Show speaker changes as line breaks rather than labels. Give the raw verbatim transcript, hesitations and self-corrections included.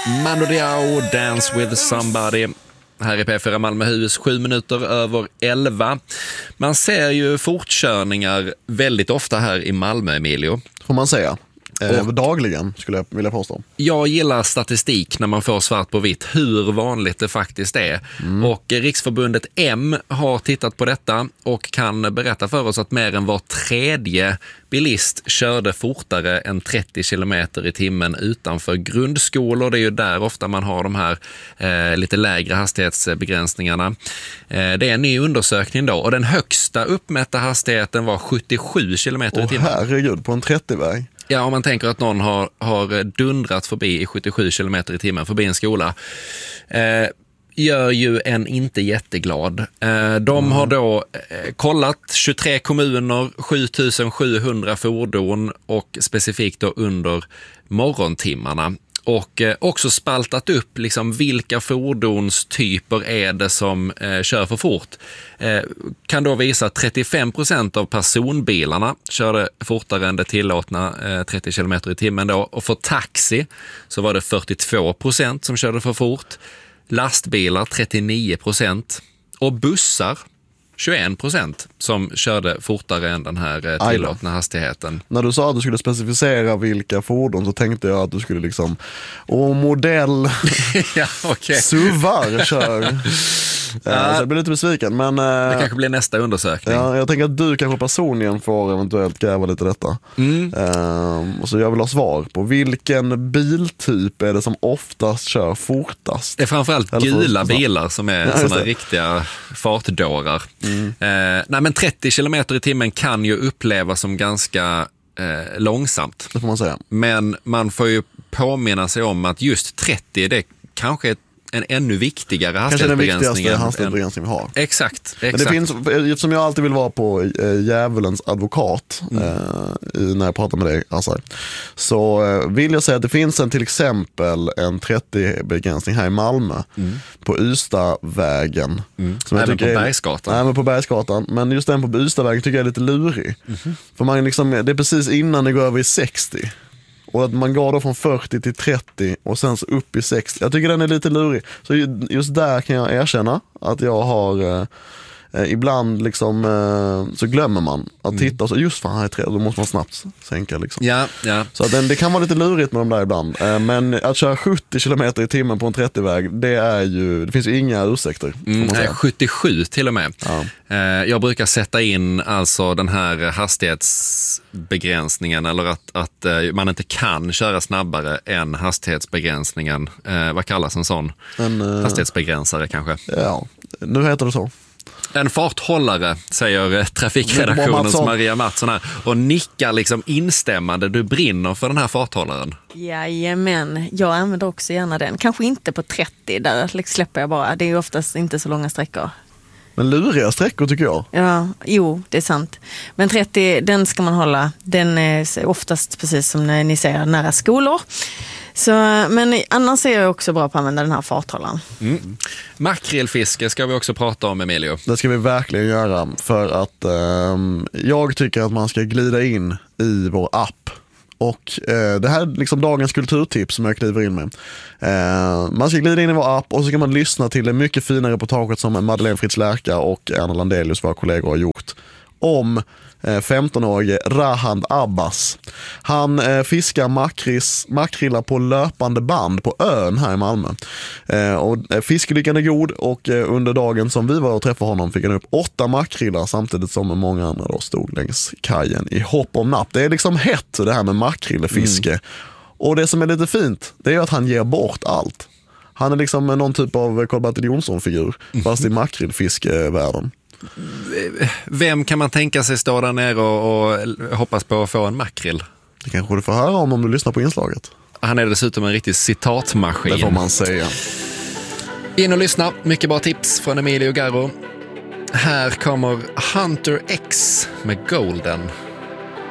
Mando Diao, Dance with somebody. Här i P fyra Malmöhus, sju minuter över elva. Man ser ju fortkörningar väldigt ofta här i Malmö, Emilio.
Får man säga. Eh,
Och,
dagligen skulle jag vilja påstå.
Jag gillar statistik när man får svart på vitt hur vanligt det faktiskt är. Mm. Och Riksförbundet M har tittat på detta och kan berätta för oss att mer än var tredje bilist körde fortare än trettio kilometer i timmen utanför grundskolor. Det är ju där ofta man har de här eh, lite lägre hastighetsbegränsningarna. Eh, det är en ny undersökning då, och den högsta uppmätta hastigheten var sjuttiosju kilometer i timmen.
Åh herregud, på en trettio-väg.
Ja, om man tänker att någon har, har dundrat förbi i sjuttiosju kilometer i timmen förbi en skola. Eh, gör ju en inte jätteglad. Eh, de mm. har då eh, kollat tjugotre kommuner, sjutusen sjuhundra fordon och specifikt då under morgontimmarna. Och eh, också spaltat upp liksom vilka fordonstyper är det som eh, kör för fort. Eh, kan då visa att trettiofem procent av personbilarna körde fortare än det tillåtna eh, trettio kilometer i timmen då. Och för taxi så var det fyrtiotvå procent som körde för fort. Lastbilar trettionio procent. Och bussar tjugoen procent som körde fortare än den här tillåtna hastigheten.
När du sa att du skulle specificera vilka fordon så tänkte jag att du skulle liksom åh, modell
ja, okay.
suvar kör. Ja. Så jag blir lite besviken. Men,
det kanske blir nästa undersökning.
Ja, jag tänker att du kanske personligen får eventuellt gräva lite detta. Mm. Um, och så jag vill ha svar på vilken biltyp är det som oftast kör fortast?
Det är framförallt Eller gula fortast. bilar som är
ja,
sådana riktiga fartdårar. Mm. Uh, nej, men trettio kilometer i timmen kan ju upplevas som ganska uh, långsamt.
Det får man säga.
Men man får ju påminna sig om att just trettio, det kanske är en ännu viktigare hastighetsbegränsning.
Kanske den viktigaste hastighetsbegränsning vi har.
Exakt, exakt.
Men det finns, eftersom jag alltid vill vara på äh, djävulens advokat mm. äh, när jag pratar med dig, alltså, så äh, vill jag säga att det finns en, till exempel en trettio-begränsning här i Malmö mm. på Ystadvägen.
Mm. Som även på är, Bergsgatan.
Nej, men på Bergsgatan. Men just den på Ystadvägen tycker jag är lite lurig. Mm. För man liksom, det är precis innan det går över i sextio. Och att man går då från fyrtio till trettio och sen så upp i sextio. Jag tycker den är lite lurig. Så just där kan jag erkänna att jag har... Eh, ibland liksom eh, så glömmer man att mm. titta och så just fan här är tre, då måste man snabbt sänka liksom.
Ja, ja.
Så att den, det kan vara lite lurigt med de där ibland. Eh, men att köra sjuttio kilometer i timmen på en trettio-väg, det är ju, det finns ju inga ursäkter.
Mm, nej, sjuttiosju till och med. Ja. Eh, jag brukar sätta in alltså den här hastighetsbegränsningen eller att, att eh, man inte kan köra snabbare än hastighetsbegränsningen. Eh, vad kallas en sån? En, eh, hastighetsbegränsare kanske.
Ja, nu heter det så.
En farthållare, säger trafikredaktionens Maria Mattsson här, och nickar liksom instämmande. Du brinner för den här farthållaren.
Jajamän, jag använder också gärna den. Kanske inte på trettio, där släpper jag bara. Det är ju oftast inte så långa sträckor.
Men luriga sträckor tycker jag.
Ja, jo, det är sant. Men trettio, den ska man hålla. Den är oftast precis som när ni säger nära skolor. Så, men annars är jag också bra på att använda den här farthållaren.
Mm. Makrillfiske ska vi också prata om, Emilio.
Det ska vi verkligen göra, för att eh, jag tycker att man ska glida in i vår app. Och eh, det här är liksom dagens kulturtips som jag kliver in med. Eh, man ska glida in i vår app och så kan man lyssna till det mycket fina reportaget som Madeleine Fritz Lärka och Erna Landelius, våra kollegor, har gjort om femton-årige Rahand Abbas. Han eh, fiskar makris, makrillar på löpande band på ön här i Malmö. Eh, och eh, fiskelyckan är god och eh, under dagen som vi var och träffade honom fick han upp åtta makrillar samtidigt som många andra då stod längs kajen i hopp om napp. Det är liksom hett det här med makrillefiske. Mm. Och det som är lite fint, det är att han ger bort allt. Han är liksom någon typ av Karl-Bertil Jonsson-figur fast i makrillfiskevärlden.
Vem kan man tänka sig stå där nere och, och hoppas på att få en makrill?
Det kanske du får höra om om du lyssnar på inslaget.
Han är dessutom en riktig citatmaskin.
Det får man säga.
In och lyssna, mycket bra tips från Emilio Garro. Här kommer Hunter X med Golden.